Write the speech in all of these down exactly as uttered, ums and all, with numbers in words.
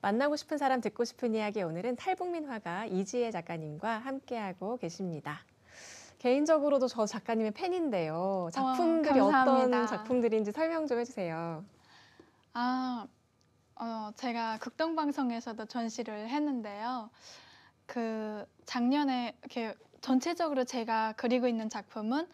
만나고 싶은 사람 듣고 싶은 이야기 오늘은 탈북민 화가 이지혜 작가님과 함께하고 계십니다. 개인적으로도 저 작가님의 팬인데요. 작품들이 어, 어떤 작품들인지 설명 좀 해주세요. 아, 어, 제가 극동방송에서도 전시를 했는데요. 그 작년에 이렇게 전체적으로 제가 그리고 있는 작품은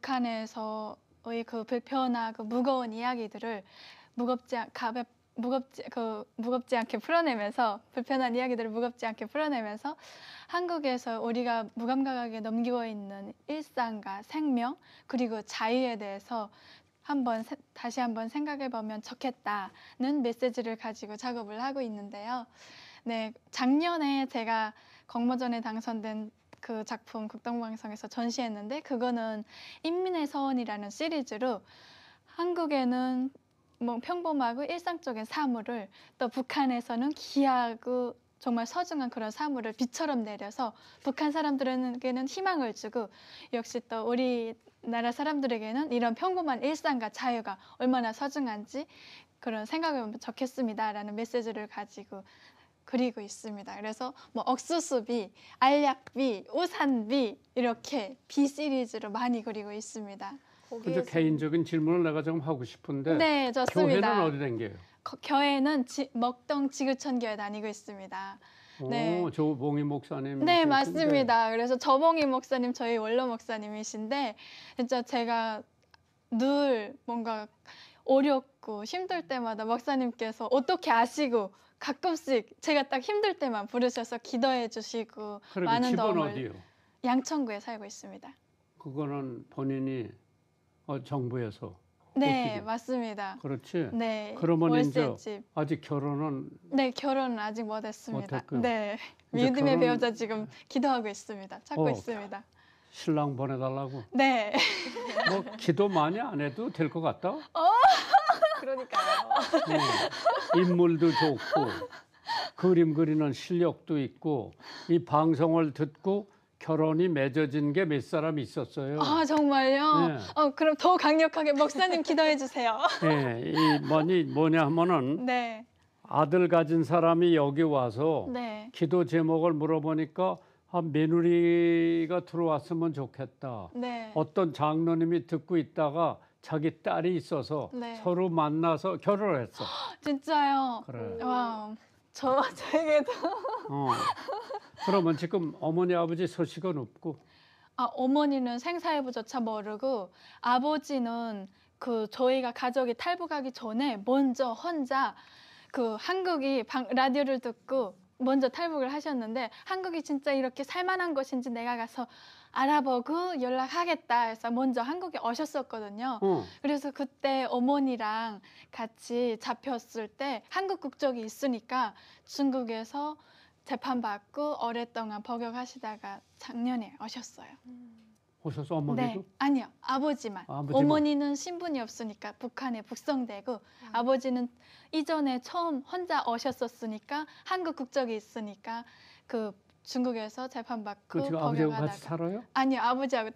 북한에서의 그 불편하고 무거운 이야기들을 무겁지 않, 가볍, 무겁지, 그, 무겁지 않게 풀어내면서 불편한 이야기들을 무겁지 않게 풀어내면서 한국에서 우리가 무감각하게 넘기고 있는 일상과 생명 그리고 자유에 대해서 한번 다시 한번 생각해 보면 좋겠다는 메시지를 가지고 작업을 하고 있는데요. 네, 작년에 제가 공모전에 당선된 그 작품 극동방송에서 전시했는데 그거는 인민의 서원이라는 시리즈로 한국에는 뭐 평범하고 일상적인 사물을 또 북한에서는 귀하고 정말 소중한 그런 사물을 비처럼 내려서 북한 사람들에게는 희망을 주고 역시 또 우리나라 사람들에게는 이런 평범한 일상과 자유가 얼마나 소중한지 그런 생각을 하면 좋겠습니다라는 메시지를 가지고 그리고 있습니다. 그래서 뭐 억수수비, 알약비, 우산비 이렇게 비 시리즈로 많이 그리고 있습니다. 근데 개인적인 질문을 내가 좀 하고 싶은데 네, 좋습니다. 교회는 어디 댕겨요? 거, 교회는 지, 먹동 지구촌 교회 다니고 있습니다. 오, 네, 조봉희 목사님. 네 맞습니다. 그래서 조봉희 목사님 저희 원로 목사님이신데 진짜 제가 늘 뭔가 어렵고 힘들 때마다 목사님께서 어떻게 아시고 가끔씩 제가 딱 힘들 때만 부르셔서 기도해 주시고 많은 집은 도움을 어디요? 양천구에 살고 있습니다. 그거는 본인이 어, 정부에서 네 어떻게? 맞습니다. 그렇지. 네 그러면 이제 월세집. 아직 결혼은 네 결혼은 아직 못했습니다. 못했고요. 네 이제 믿음의 결혼- 배우자 지금 기도하고 있습니다. 찾고 어, 있습니다. 신랑 보내달라고. 네. 뭐 기도 많이 안 해도 될 것 같다. 그러니까요. 어, 인물도 좋고 그림 그리는 실력도 있고 이 방송을 듣고 결혼이 맺어진 게 몇 사람 있었어요. 아 정말요? 네. 어 그럼 더 강력하게 목사님 기도해 주세요. 예, 이 뭐니 뭐냐 하면은 네. 아들 가진 사람이 여기 와서 네. 기도 제목을 물어보니까 아, 며느리가 들어왔으면 좋겠다. 네. 어떤 장로님이 듣고 있다가 자기 딸이 있어서 네. 서로 만나서 결혼을 했어. 진짜요? 그래. 와, 저 저에게도 어. 그러면 지금 어머니 아버지 소식은 없고. 아 어머니는 생사여부조차 모르고 아버지는 그 저희가 가족이 탈북하기 전에 먼저 혼자 그 한국이 방, 라디오를 듣고 먼저 탈북을 하셨는데 한국이 진짜 이렇게 살만한 곳인지 내가 가서 알아보고 연락하겠다 해서 먼저 한국에 오셨었거든요. 어. 그래서 그때 어머니랑 같이 잡혔을 때 한국 국적이 있으니까 중국에서 재판받고 오랫동안 복역하시다가 작년에 오셨어요. 오셔서 어머니도? 네, 아니요. 아버지만. 아, 아버지만. 어머니는 신분이 없으니까 북한에 북송되고 음. 아버지는 이전에 처음 혼자 오셨었으니까 한국 국적이 있으니까 그 중국에서 재판받고 그 지금 아버지하고 복역하다가 같이 살아요? 아니요. 아버지하고